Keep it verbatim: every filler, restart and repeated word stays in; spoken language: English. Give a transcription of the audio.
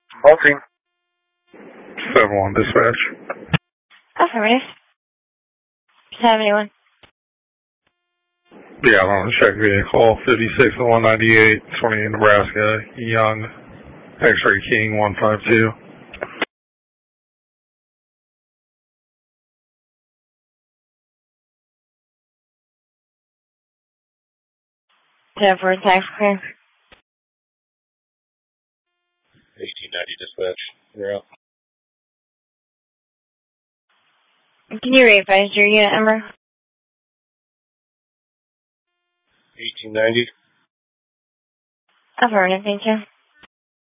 All team. seven one dispatch. Affirmative. Have anyone? Yeah, I'm on check vehicle fifty-six and one ninety-eight, twenty-eight Nebraska, Young, X-ray King one five two. ten for a tax clear. eighteen ninety dispatch. You're out. Can you revise your unit number? eighteen ninety. Affirmative, thank you.